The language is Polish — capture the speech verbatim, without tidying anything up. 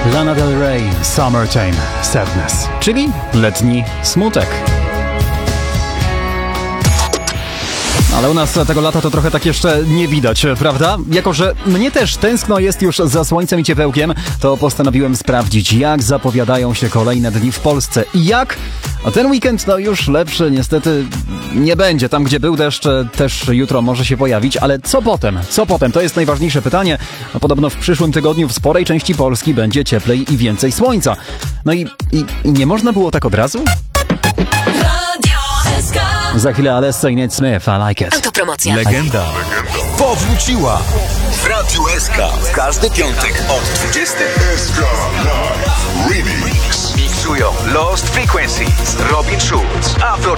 Lana Del Rey, Summertime Sadness, czyli letni smutek. Ale u nas tego lata to trochę tak jeszcze nie widać, prawda? Jako że mnie też tęskno jest już za słońcem i ciepełkiem, to postanowiłem sprawdzić, jak zapowiadają się kolejne dni w Polsce i jak. A ten weekend no już lepszy niestety nie będzie. Tam, gdzie był deszcz, też jutro może się pojawić, ale co potem? Co potem? To jest najważniejsze pytanie. No, podobno w przyszłym tygodniu w sporej części Polski będzie cieplej i więcej słońca. No i, i, i nie można było tak od razu? Za chwilę Alessa i Nate Smith, I Like It. Autopromocja. Legenda powróciła w Radiu S K. Każdy piątek od dwudziestej. Remix. Miksują Lost Frequencies, Robin Schulz, Afro